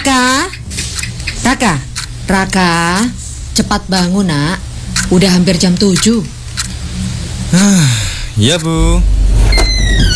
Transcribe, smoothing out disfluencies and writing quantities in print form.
Raka, Raka, Raka, cepat bangun nak. Udah hampir jam 7. Ya Bu.